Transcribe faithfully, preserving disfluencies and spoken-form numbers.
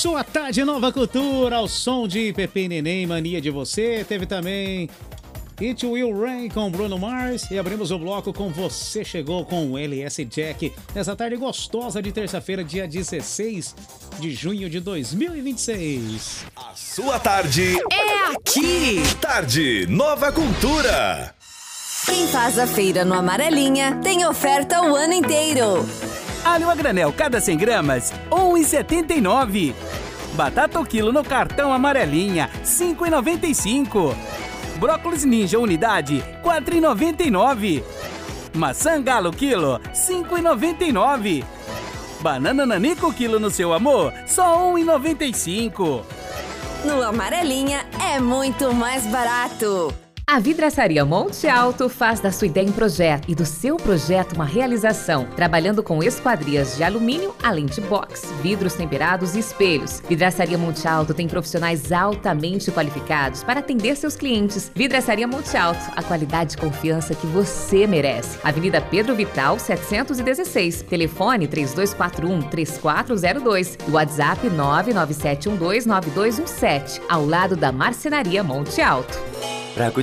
sua tarde Nova Cultura, ao som de Pepe Neném, Mania de Você. Teve também It Will Rain com Bruno Mars. E abrimos o bloco com Você Chegou com o L S Jack. Nessa tarde gostosa de terça-feira, dia dezesseis de junho de dois mil e vinte e seis. A sua tarde é aqui. Tarde Nova Cultura. Quem faz a feira no Amarelinha tem oferta o ano inteiro. Alho a granel cada cem gramas, um real e setenta e nove centavos. Batata o quilo no cartão Amarelinha, cinco reais e noventa e cinco centavos. Brócolis Ninja unidade, quatro reais e noventa e nove centavos. Maçã Galo quilo, cinco reais e noventa e nove centavos. Banana Nanico quilo no seu amor, só um real e noventa e cinco centavos. No Amarelinha é muito mais barato. A Vidraçaria Monte Alto faz da sua ideia um projeto e do seu projeto uma realização, trabalhando com esquadrias de alumínio, além de box, vidros temperados e espelhos. Vidraçaria Monte Alto tem profissionais altamente qualificados para atender seus clientes. Vidraçaria Monte Alto, a qualidade e confiança que você merece. Avenida Pedro Vital, setecentos e dezesseis, telefone três dois quatro um, três quatro zero dois e WhatsApp nove nove sete um dois nove dois um sete, ao lado da Marcenaria Monte Alto. Pra